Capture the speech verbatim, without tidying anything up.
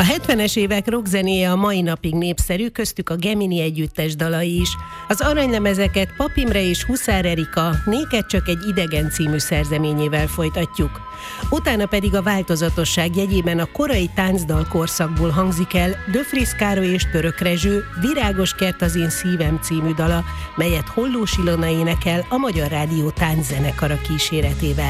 A hetvenes évek rockzenéje a mai napig népszerű, köztük a Gemini együttes dalai is. Az aranylemezeket Pap Imre és Huszár Erika Néked csak egy idegen című szerzeményével folytatjuk. Utána pedig a változatosság jegyében a korai táncdal korszakból hangzik el Döfrisz Károly és Török Rezső Virágos kert az én szívem című dala, melyet Hollós Ilona énekel a Magyar Rádió tánczenekara kíséretével.